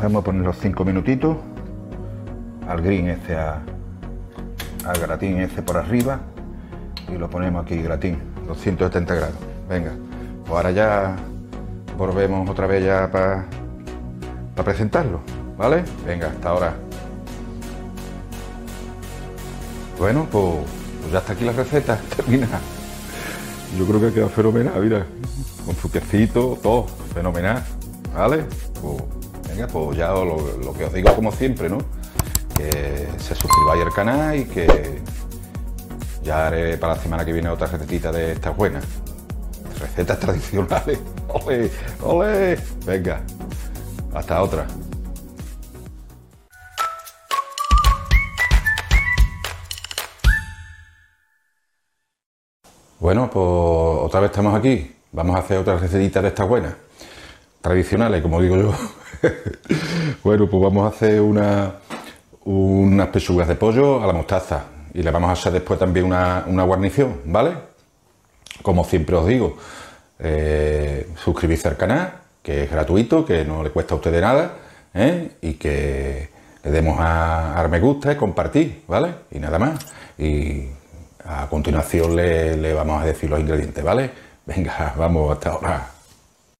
Vamos a poner los 5 minutitos al green este, al gratín este por arriba, y lo ponemos aquí, gratín, 270 grados. Venga, pues ahora ya volvemos otra vez ya para presentarlo, ¿vale? Venga, hasta ahora. Bueno, pues ya está aquí la receta terminada. Yo creo que ha quedado fenomenal, mira, con su quesito, todo fenomenal, ¿vale? Pues venga, pues ya lo que os digo como siempre, ¿no? Que se suscribáis al canal y que ya haré para la semana que viene otra recetita de estas buenas. Recetas tradicionales. ¡Ole! ¡Ole! Venga, hasta otra. Bueno, pues otra vez estamos aquí. Vamos a hacer otra recetita de estas buenas, tradicionales, como digo yo. Bueno, pues vamos a hacer unas pechugas de pollo a la mostaza y le vamos a hacer después también una guarnición, ¿vale? Como siempre os digo, suscribirse al canal, que es gratuito, que no le cuesta a ustedes nada, y que le demos a me gusta y compartir, ¿vale? Y nada más. Y a continuación le vamos a decir los ingredientes, ¿vale? Venga, vamos, hasta ahora.